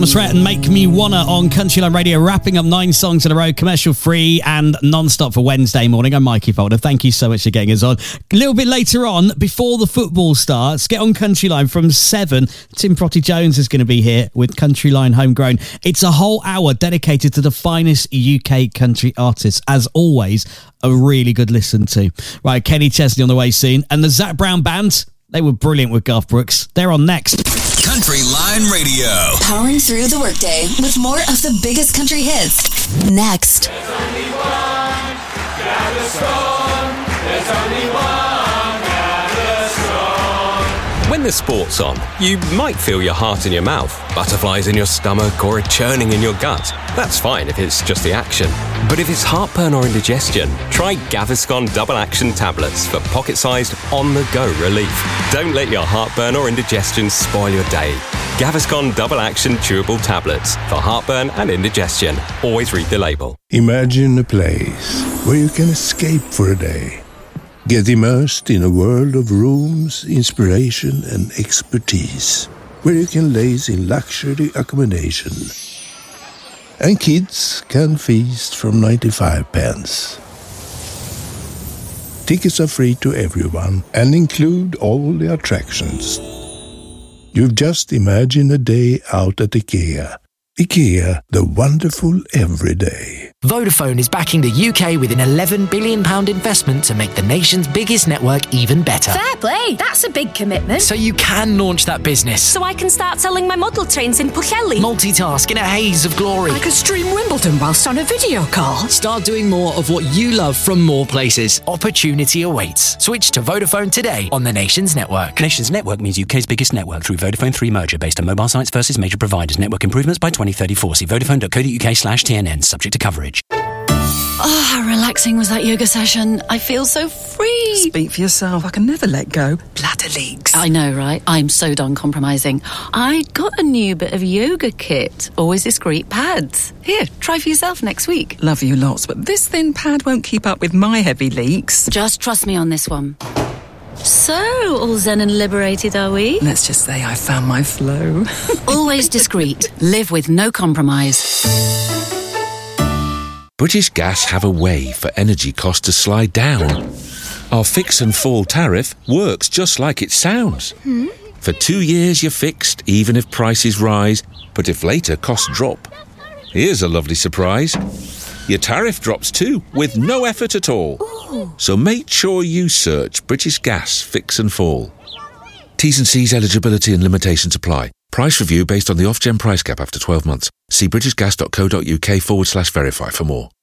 Threat and Make Me Wanna on Countryline Radio, wrapping up 9 songs in a row, commercial free and non-stop for Wednesday morning. I'm Mikey Folder. Thank you so much for getting us on. A little bit later on, before the football starts, get on Countryline from 7. Tim Protty-Jones is going to be here with Countryline Homegrown. It's a whole hour dedicated to the finest UK country artists. As always, a really good listen to. Right, Kenny Chesney on the way soon. And the Zac Brown Band, they were brilliant with Garth Brooks. They're on next. Countryline Radio. Powering through the workday with more of the biggest country hits. Next. There's only one Gaviscon. There's only one Gaviscon. When the sport's on, you might feel your heart in your mouth, butterflies in your stomach, or a churning in your gut. That's fine if it's just the action. But if it's heartburn or indigestion, try Gaviscon Double Action Tablets for pocket-sized, on-the-go relief. Don't let your heartburn or indigestion spoil your day. Gaviscon Double Action Chewable Tablets for heartburn and indigestion. Always read the label. Imagine a place where you can escape for a day. Get immersed in a world of rooms, inspiration and expertise. Where you can laze in luxury accommodation. And kids can feast from 95 pence. Tickets are free to everyone and include all the attractions. You've just imagined a day out at IKEA. IKEA, the wonderful everyday. Vodafone is backing the UK with an £11 billion investment to make the nation's biggest network even better. Fair play, that's a big commitment. So you can launch that business. So I can start selling my model trains in Pwllheli. Multitask in a haze of glory. I could stream Wimbledon whilst on a video call. Start doing more of what you love from more places. Opportunity awaits. Switch to Vodafone today on the nation's network. Nation's network means UK's biggest network through Vodafone 3 merger based on mobile sites versus major providers. Network improvements by 2034. See vodafone.co.uk/TNN, subject to coverage. Oh, how relaxing was that yoga session. I feel so free. Speak for yourself. I can never let go. Bladder leaks. I know, right? I'm so done compromising. I got a new bit of yoga kit. Always discreet pads. Here, try for yourself next week. Love you lots, but this thin pad won't keep up with my heavy leaks. Just trust me on this one. So, all zen and liberated, are we? Let's just say I found my flow. Always discreet. Live with no compromise. British Gas have a way for energy costs to slide down. Our fix and fall tariff works just like it sounds. For 2 years you're fixed, even if prices rise, but if later costs drop. Here's a lovely surprise. Your tariff drops too, with no effort at all. Ooh. So make sure you search British Gas Fix and Fall. T's and C's, eligibility and limitations apply. Price review based on the Ofgem price cap after 12 months. See britishgas.co.uk/verify for more.